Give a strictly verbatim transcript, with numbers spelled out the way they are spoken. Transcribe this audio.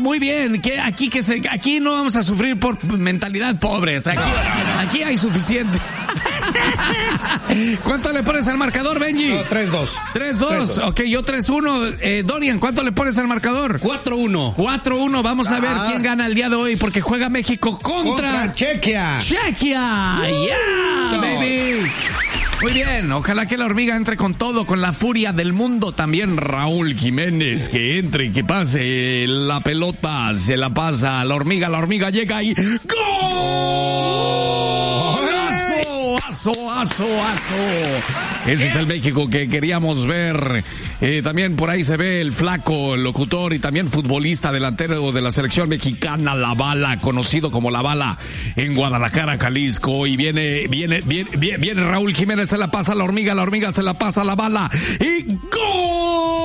muy bien. Que aquí que se, aquí no vamos a sufrir por mentalidad pobres. Aquí, aquí hay suficiente. ¿Cuánto le pones al marcador, Benji? No, tres dos. tres dos. Ok, yo tres uno. Eh, Dorian, ¿cuánto le pones al marcador? cuatro uno. cuatro uno. Vamos a ver Ah. quién gana el día de hoy, porque juega México contra, Contra Chequia. Chequia. Yeah, So. baby. Muy bien, ojalá que la hormiga entre con todo, con la furia del mundo. También Raúl Jiménez, que entre, que pase la pelota, se la pasa a la hormiga, la hormiga llega y ¡gol! ¡Aso, aso, aso! Ese es el México que queríamos ver. Eh, también por ahí se ve el flaco, el locutor y también futbolista delantero de la selección mexicana, La Bala, conocido como La Bala en Guadalajara, Jalisco. Y viene, viene, viene, viene, viene Raúl Jiménez, se la pasa a la hormiga, la hormiga se la pasa a La Bala y ¡gol!